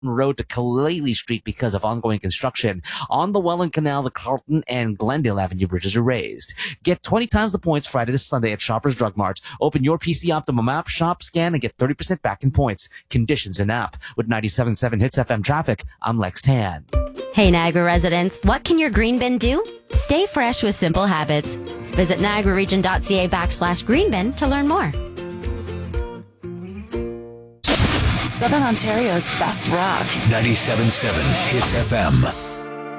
Road to Kalele Street because of ongoing construction. On the Welland Canal, the Carlton and Glendale Avenue bridges are raised. Get 20 times the points Friday to Sunday at Shoppers Drug Mart. Open your PC Optimum app, shop, scan, and get 30% back in points. Conditions in app. With 97.7 Hits FM traffic, I'm Lex Tan. Hey, Niagara residents, what can your green bin do? Stay fresh with simple habits. Visit niagararegion.ca/greenbin to learn more. Southern Ontario's best rock. 97.7 Hits FM.